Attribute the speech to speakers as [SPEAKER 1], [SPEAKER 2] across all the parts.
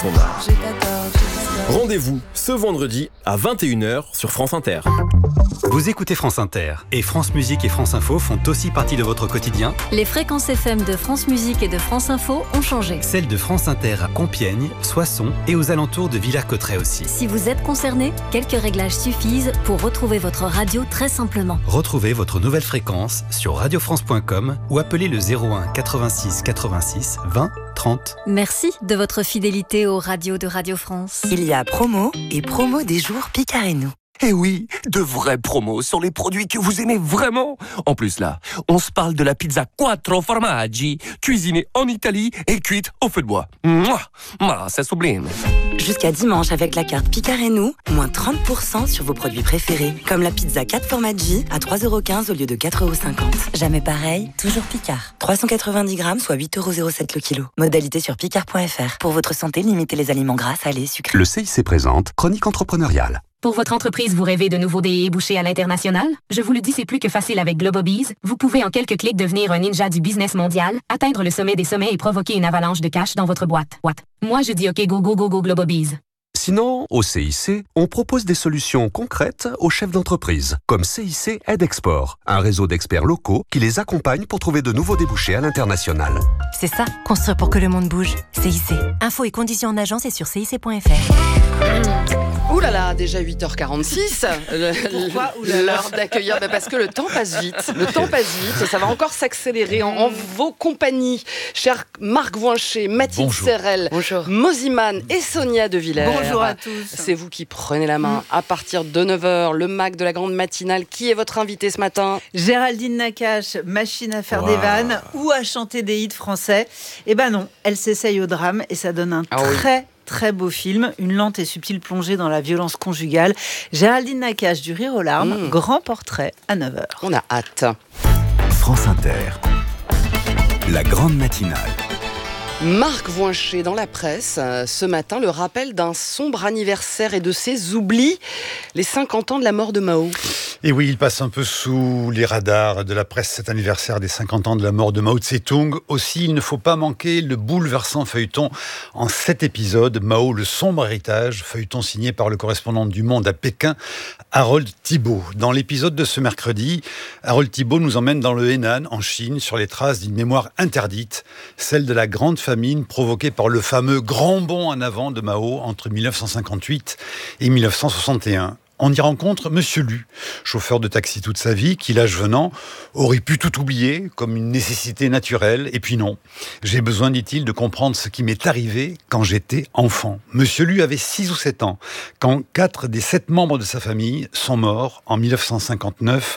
[SPEAKER 1] J'ai 14, j'ai 19.
[SPEAKER 2] Rendez-vous ce vendredi à 21h sur France Inter.
[SPEAKER 3] Vous écoutez France Inter et France Musique et France Info font aussi partie de votre quotidien.
[SPEAKER 4] Les fréquences FM de France Musique et de France Info ont changé.
[SPEAKER 3] Celles de France Inter à Compiègne, Soissons et aux alentours de Villers-Cotterêts aussi.
[SPEAKER 4] Si vous êtes concerné, quelques réglages suffisent pour retrouver votre radio très simplement.
[SPEAKER 3] Retrouvez votre nouvelle fréquence sur radiofrance.com ou appelez le 01 86 86 20 30.
[SPEAKER 4] Merci de votre fidélité aux radios de Radio France.
[SPEAKER 5] Il y a promo et promo des jours Picard et nous.
[SPEAKER 6] Eh oui, de vraies promos sur les produits que vous aimez vraiment. En plus là, on se parle de la pizza Quattro Formaggi, cuisinée en Italie et cuite au feu de bois. Mouah, c'est sublime.
[SPEAKER 5] Jusqu'à dimanche avec la carte Picard et nous, moins 30% sur vos produits préférés. Comme la pizza 4 Formaggi à 3,15€ au lieu de 4,50€. Jamais pareil, toujours Picard. 390 grammes, soit 8,07€ le kilo. Modalité sur picard.fr. Pour votre santé, limitez les aliments gras, salés, sucrés.
[SPEAKER 7] Le CIC présente Chronique entrepreneuriale.
[SPEAKER 8] Pour votre entreprise, vous rêvez de nouveaux débouchés à l'international? Je vous le dis, c'est plus que facile avec Globobees. Vous pouvez en quelques clics devenir un ninja du business mondial, atteindre le sommet des sommets et provoquer une avalanche de cash dans votre boîte. Moi, je dis OK, go, go, go, go, Globobees.
[SPEAKER 7] Sinon, au CIC, on propose des solutions concrètes aux chefs d'entreprise, comme CIC Aide Export, un réseau d'experts locaux qui les accompagne pour trouver de nouveaux débouchés à l'international.
[SPEAKER 9] C'est ça, construire pour que le monde bouge. CIC. Infos et conditions en agence et sur cic.fr.
[SPEAKER 10] Ouh là là, déjà 8h46.
[SPEAKER 1] Pourquoi
[SPEAKER 10] L'heure d'accueillir, parce que le temps passe vite. Le temps passe vite, ça va encore s'accélérer en vos compagnies. Cher Marc Voincher, Mathilde Serrel, Moziman et Sonia De Villers.
[SPEAKER 1] Bonjour à tous.
[SPEAKER 10] C'est vous qui prenez la main à partir de 9h, le Mac de la grande matinale. Qui est votre invité ce matin?
[SPEAKER 1] Géraldine Nakache, machine à faire des vannes ou à chanter des hits français. Eh ben non, elle s'essaye au drame et ça donne un très beau film, une lente et subtile plongée dans la violence conjugale. Géraldine Nakache, du rire aux larmes, grand portrait à 9h.
[SPEAKER 10] On a hâte.
[SPEAKER 3] France Inter, la grande matinale.
[SPEAKER 10] Marc Voincher dans la presse, ce matin, le rappel d'un sombre anniversaire et de ses oublis, les 50 ans de la mort de Mao.
[SPEAKER 11] Et oui, il passe un peu sous les radars de la presse cet anniversaire des 50 ans de la mort de Mao Tse-tung. Aussi, il ne faut pas manquer le bouleversant feuilleton en 7 épisodes, Mao, le sombre héritage, feuilleton signé par le correspondant du Monde à Pékin, Harold Thibault. Dans l'épisode de ce mercredi, Harold Thibault nous emmène dans le Henan, en Chine, sur les traces d'une mémoire interdite, celle de la grande famine provoquée par le fameux grand bond en avant de Mao entre 1958 et 1961. On y rencontre Monsieur Lu, chauffeur de taxi toute sa vie, qui, l'âge venant, aurait pu tout oublier comme une nécessité naturelle. Et puis non. J'ai besoin, dit-il, de comprendre ce qui m'est arrivé quand j'étais enfant. Monsieur Lu avait 6 ou 7 ans, quand 4 des 7 membres de sa famille sont morts en 1959,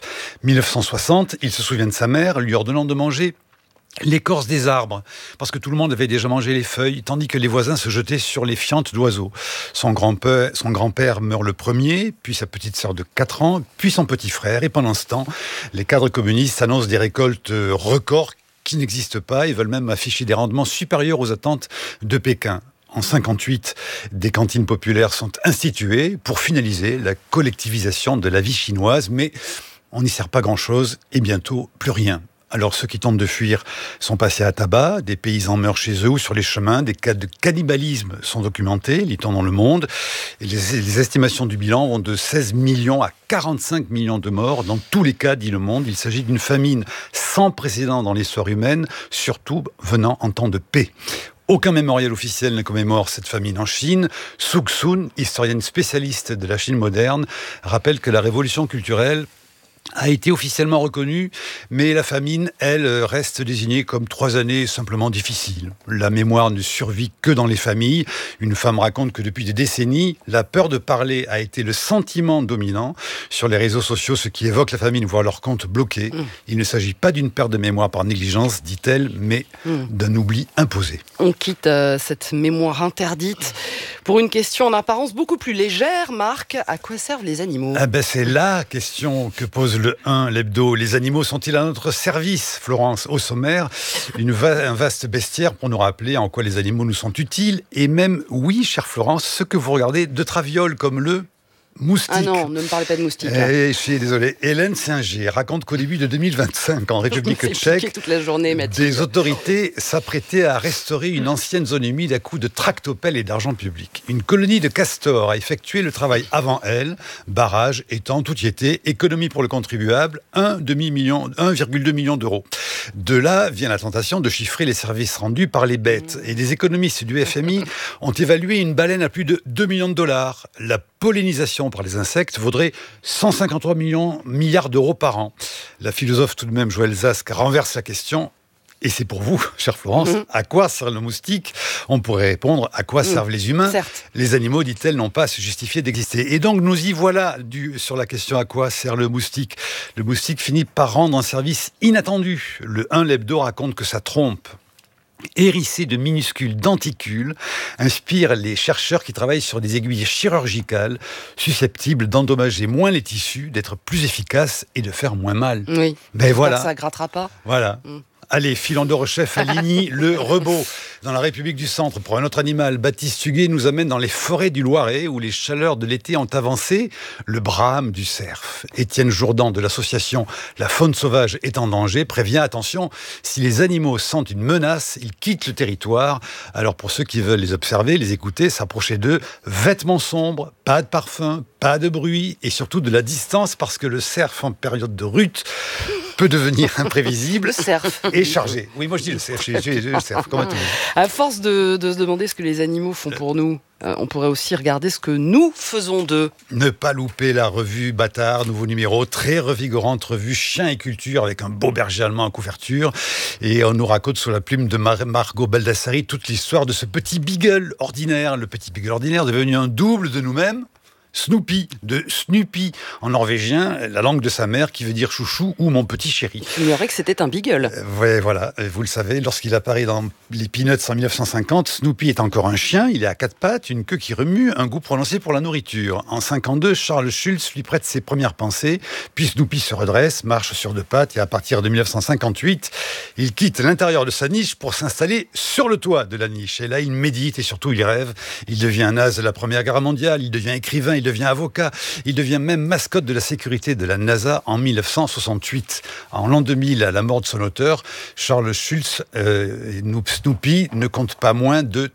[SPEAKER 11] 1960. Il se souvient de sa mère, lui ordonnant de manger l'écorce des arbres, parce que tout le monde avait déjà mangé les feuilles, tandis que les voisins se jetaient sur les fientes d'oiseaux. Son grand-père meurt le premier, puis sa petite sœur de 4 ans, puis son petit frère. Et pendant ce temps, les cadres communistes annoncent des récoltes records qui n'existent pas et veulent même afficher des rendements supérieurs aux attentes de Pékin. En 1958, des cantines populaires sont instituées pour finaliser la collectivisation de la vie chinoise, mais on n'y sert pas grand-chose et bientôt plus rien. Alors ceux qui tentent de fuir sont passés à tabac, des paysans meurent chez eux ou sur les chemins, des cas de cannibalisme sont documentés, lit-on dans Le Monde. Et les estimations du bilan vont de 16 millions à 45 millions de morts. Dans tous les cas, dit Le Monde, il s'agit d'une famine sans précédent dans l'histoire humaine, surtout venant en temps de paix. Aucun mémorial officiel ne commémore cette famine en Chine. Su Xun, historienne spécialiste de la Chine moderne, rappelle que la révolution culturelle a été officiellement reconnue, mais la famine, elle, reste désignée comme 3 années simplement difficiles. La mémoire ne survit que dans les familles. Une femme raconte que depuis des décennies, la peur de parler a été le sentiment dominant sur les réseaux sociaux, ce qui évoque la famine, voire leur compte bloqué. Il ne s'agit pas d'une perte de mémoire par négligence, dit-elle, mais d'un oubli imposé.
[SPEAKER 10] On quitte cette mémoire interdite pour une question en apparence beaucoup plus légère. Marc, à quoi servent les animaux ?
[SPEAKER 11] C'est la question que pose le 1, l'hebdo. Les animaux sont-ils à notre service ? Florence, au sommaire, un vaste bestiaire pour nous rappeler en quoi les animaux nous sont utiles. Et même, oui, chère Florence, ce que vous regardez de traviole comme le moustiques.
[SPEAKER 10] Ah non, ne me parlez pas de moustiques.
[SPEAKER 11] Je suis désolé. Hélène Singer raconte qu'au début de 2025, en République tchèque,
[SPEAKER 10] toute la journée,
[SPEAKER 11] des autorités s'apprêtaient à restaurer une ancienne zone humide à coups de tractopelles et d'argent public. Une colonie de castors a effectué le travail avant elle. Barrage, étang, tout y était. Économie pour le contribuable, 1,2 million d'euros. De là vient la tentation de chiffrer les services rendus par les bêtes. Et des économistes du FMI ont évalué une baleine à plus de 2 millions de dollars. La pollinisation par les insectes vaudrait 153 milliards d'euros par an. La philosophe tout de même Joëlle Zask renverse la question. Et c'est pour vous, chère Florence, à quoi sert le moustique ? On pourrait répondre, à quoi servent les humains ?
[SPEAKER 10] Certes.
[SPEAKER 11] Les animaux, dit-elle, n'ont pas à se justifier d'exister. Et donc, nous y voilà sur la question à quoi sert le moustique. Le moustique finit par rendre un service inattendu. Le 1 l'hebdo raconte que sa trompe, hérissée de minuscules denticules, inspire les chercheurs qui travaillent sur des aiguilles chirurgicales susceptibles d'endommager moins les tissus, d'être plus efficaces et de faire moins mal.
[SPEAKER 10] Oui.
[SPEAKER 11] Ben voilà.
[SPEAKER 10] Ça grattera pas.
[SPEAKER 11] Voilà. Allez, filant de rechef à Ligny, le rebot. Dans la République du Centre, pour un autre animal, Baptiste Huguet nous amène dans les forêts du Loiret, où les chaleurs de l'été ont avancé le brame du cerf. Étienne Jourdan de l'association La Faune Sauvage est en danger prévient, attention, si les animaux sentent une menace, ils quittent le territoire. Alors pour ceux qui veulent les observer, les écouter, s'approcher d'eux, vêtements sombres, pas de parfum, pas de bruit, et surtout de la distance, parce que le cerf en période de rut peut devenir imprévisible.
[SPEAKER 10] Le cerf.
[SPEAKER 11] Et chargé. Oui, moi je dis le cerf. Le cerf, comme à tout le monde.
[SPEAKER 10] À force de se demander ce que les animaux font pour nous, on pourrait aussi regarder ce que nous faisons d'eux.
[SPEAKER 11] Ne pas louper la revue Bâtard, nouveau numéro, très revigorante revue Chien et Culture, avec un beau berger allemand en couverture. Et on nous raconte sous la plume de Margot Baldassari toute l'histoire de ce petit beagle ordinaire. Le petit beagle ordinaire devenu un double de nous-mêmes. Snoopy, de Snoopy en norvégien, la langue de sa mère qui veut dire chouchou ou mon petit chéri.
[SPEAKER 10] J'ignorais que c'était un beagle.
[SPEAKER 11] Oui, voilà, vous le savez, lorsqu'il apparaît dans les Peanuts en 1950, Snoopy est encore un chien, il est à 4 pattes, une queue qui remue, un goût prononcé pour la nourriture. En 1952, Charles Schulz lui prête ses premières pensées, puis Snoopy se redresse, marche sur 2 pattes et à partir de 1958, il quitte l'intérieur de sa niche pour s'installer sur le toit de la niche. Et là, il médite et surtout il rêve. Il devient un as de la Première Guerre mondiale, il devient écrivain, il devient avocat, il devient même mascotte de la sécurité de la NASA en 1968. En l'an 2000, à la mort de son auteur, Charles Schulz, Snoopy ne compte pas moins de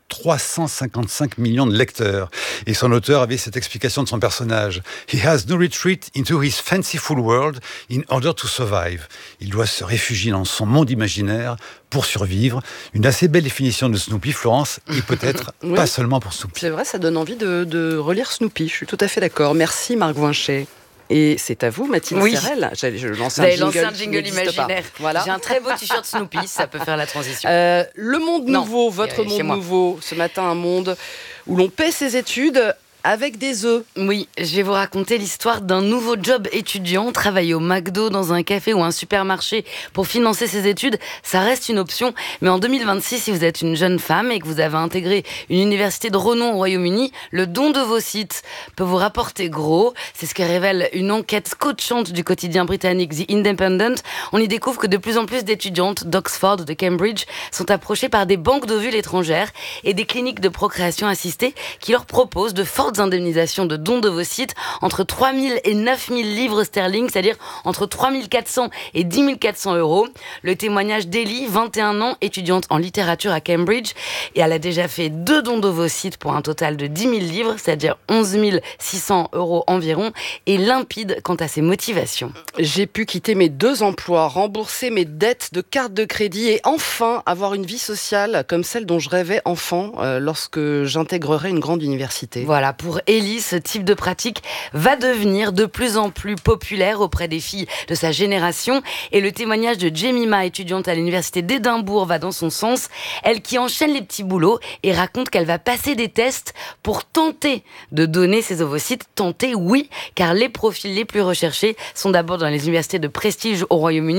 [SPEAKER 11] 355 millions de lecteurs. Et son auteur avait cette explication de son personnage. He has no retreat into his fanciful world in order to survive. Il doit se réfugier dans son monde imaginaire pour survivre. Une assez belle définition de Snoopy, Florence, et peut-être
[SPEAKER 10] oui.
[SPEAKER 11] pas seulement pour Snoopy.
[SPEAKER 10] C'est vrai, ça donne envie de relire Snoopy. Je suis tout à fait d'accord. Merci Marc Voinchet. Et c'est à vous, Mathilde Serrel. Je lance un jingle imaginaire.
[SPEAKER 12] Voilà. J'ai un très beau t-shirt Snoopy, ça peut faire la transition.
[SPEAKER 10] Le monde nouveau, votre monde nouveau. Ce matin, un monde où l'on paie ses études avec des œufs.
[SPEAKER 12] Oui, je vais vous raconter l'histoire d'un nouveau job étudiant. Travailler au McDo, dans un café ou un supermarché pour financer ses études, ça reste une option. Mais en 2026, si vous êtes une jeune femme et que vous avez intégré une université de renom au Royaume-Uni, le don de vos sites peut vous rapporter gros. C'est ce que révèle une enquête scotchante du quotidien britannique The Independent. On y découvre que de plus en plus d'étudiantes d'Oxford ou de Cambridge sont approchées par des banques d'ovules étrangères et des cliniques de procréation assistée qui leur proposent de fortes indemnisations de dons de vos sites entre 3 000 et 9 000 livres sterling, c'est-à-dire entre 3 400 et 10 400 euros. Le témoignage d'Ellie, 21 ans, étudiante en littérature à Cambridge, et elle a déjà fait 2 dons de vos sites pour un total de 10 000 livres, c'est-à-dire 11 600 euros environ, et limpide quant à ses motivations.
[SPEAKER 10] J'ai pu quitter mes 2 emplois, rembourser mes dettes de carte de crédit et enfin avoir une vie sociale comme celle dont je rêvais enfant lorsque j'intégrerai une grande université.
[SPEAKER 12] Voilà, pour Ellie, ce type de pratique va devenir de plus en plus populaire auprès des filles de sa génération. Et le témoignage de Jemima, étudiante à l'université d'Édimbourg, va dans son sens. Elle qui enchaîne les petits boulots et raconte qu'elle va passer des tests pour tenter de donner ses ovocytes. Tenter, oui, car les profils les plus recherchés sont d'abord dans les universités de prestige au Royaume-Uni,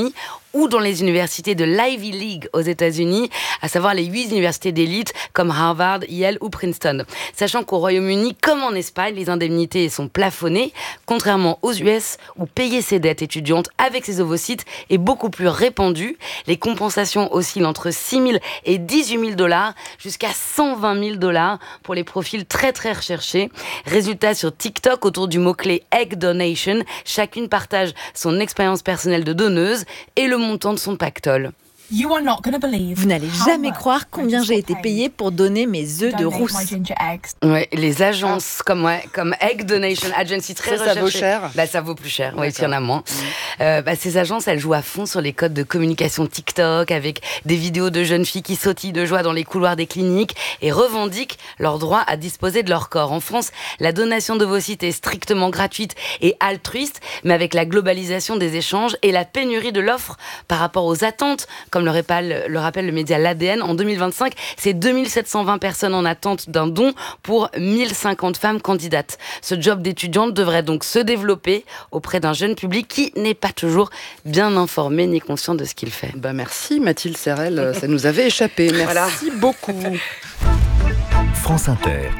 [SPEAKER 12] ou dans les universités de l'Ivy League aux États-Unis, à savoir les 8 universités d'élite comme Harvard, Yale ou Princeton. Sachant qu'au Royaume-Uni, comme en Espagne, les indemnités sont plafonnées, contrairement aux US où payer ses dettes étudiantes avec ses ovocytes est beaucoup plus répandu. Les compensations oscillent entre 6 000 et 18 000 $, jusqu'à 120 000 $ pour les profils très très recherchés. Résultat sur TikTok autour du mot-clé Egg Donation, chacune partage son expérience personnelle de donneuse et le montant de son pactole.
[SPEAKER 13] Vous n'allez jamais croire combien j'ai été payée pour donner mes œufs de rousse.
[SPEAKER 12] Ouais, les agences comme Egg Donation Agency très recherchées.
[SPEAKER 10] Ça vaut cher.
[SPEAKER 12] Ça vaut plus cher. Oui, il y en a moins. Ces agences, elles jouent à fond sur les codes de communication TikTok avec des vidéos de jeunes filles qui sautillent de joie dans les couloirs des cliniques et revendiquent leur droit à disposer de leur corps. En France, la donation d'ovocytes est strictement gratuite et altruiste, mais avec la globalisation des échanges et la pénurie de l'offre par rapport aux attentes, comme le rappelle le média L'ADN, en 2025, c'est 2720 personnes en attente d'un don pour 1050 femmes candidates. Ce job d'étudiante devrait donc se développer auprès d'un jeune public qui n'est pas toujours bien informé ni conscient de ce qu'il fait.
[SPEAKER 10] Merci Mathilde Serrel, ça nous avait échappé. Merci beaucoup.
[SPEAKER 3] France Inter.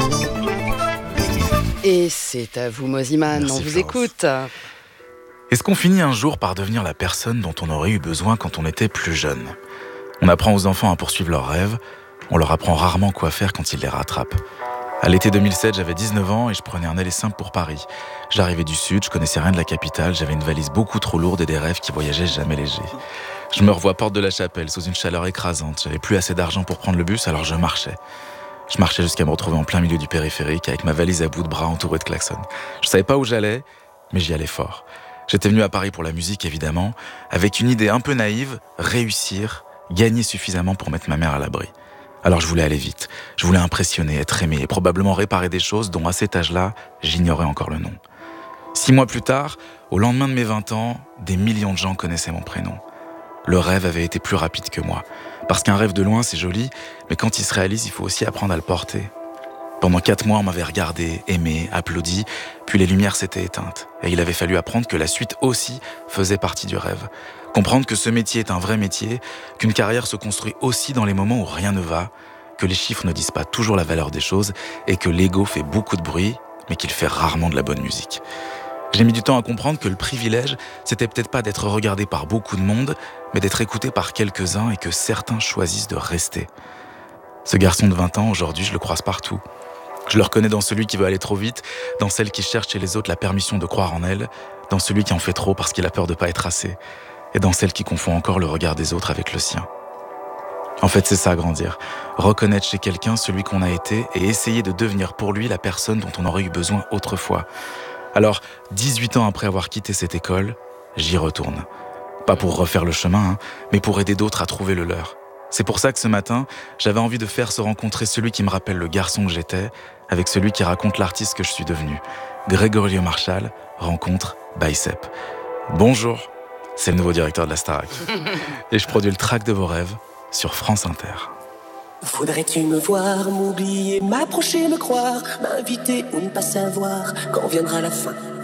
[SPEAKER 10] Et c'est à vous Mosiman, on vous écoute.
[SPEAKER 14] Est-ce qu'on finit un jour par devenir la personne dont on aurait eu besoin quand on était plus jeune ? On apprend aux enfants à poursuivre leurs rêves, on leur apprend rarement quoi faire quand ils les rattrapent. À l'été 2007, j'avais 19 ans et je prenais un aller simple pour Paris. J'arrivais du sud, je connaissais rien de la capitale, j'avais une valise beaucoup trop lourde et des rêves qui voyageaient jamais légers. Je me revois porte de la Chapelle sous une chaleur écrasante, j'avais plus assez d'argent pour prendre le bus alors je marchais. Je marchais jusqu'à me retrouver en plein milieu du périphérique avec ma valise à bout de bras entourée de klaxons. Je savais pas où j'allais, mais j'y allais fort. J'étais venu à Paris pour la musique, évidemment, avec une idée un peu naïve, réussir, gagner suffisamment pour mettre ma mère à l'abri. Alors je voulais aller vite, je voulais impressionner, être aimé et probablement réparer des choses dont à cet âge-là, j'ignorais encore le nom. 6 mois plus tard, au lendemain de mes 20 ans, des millions de gens connaissaient mon prénom. Le rêve avait été plus rapide que moi. Parce qu'un rêve de loin, c'est joli, mais quand il se réalise, il faut aussi apprendre à le porter. Pendant 4 mois, on m'avait regardé, aimé, applaudi, puis les lumières s'étaient éteintes. Et il avait fallu apprendre que la suite aussi faisait partie du rêve. Comprendre que ce métier est un vrai métier, qu'une carrière se construit aussi dans les moments où rien ne va, que les chiffres ne disent pas toujours la valeur des choses et que l'ego fait beaucoup de bruit, mais qu'il fait rarement de la bonne musique. J'ai mis du temps à comprendre que le privilège, c'était peut-être pas d'être regardé par beaucoup de monde, mais d'être écouté par quelques-uns et que certains choisissent de rester. Ce garçon de 20 ans, aujourd'hui, je le croise partout. Je le reconnais dans celui qui veut aller trop vite, dans celle qui cherche chez les autres la permission de croire en elle, dans celui qui en fait trop parce qu'il a peur de pas être assez, et dans celle qui confond encore le regard des autres avec le sien. En fait, c'est ça, grandir. Reconnaître chez quelqu'un celui qu'on a été et essayer de devenir pour lui la personne dont on aurait eu besoin autrefois. Alors, 18 ans après avoir quitté cette école, j'y retourne. Pas pour refaire le chemin, mais pour aider d'autres à trouver le leur. C'est pour ça que ce matin, j'avais envie de faire se rencontrer celui qui me rappelle le garçon que j'étais avec celui qui raconte l'artiste que je suis devenu. Gregorio Marshall, rencontre Bicep. Bonjour, c'est le nouveau directeur de la Starac. Et je produis le track de vos rêves sur France Inter.
[SPEAKER 15] Faudrait-tu me voir, m'oublier, m'approcher, me croire, m'inviter ou ne pas savoir quand viendra la fin?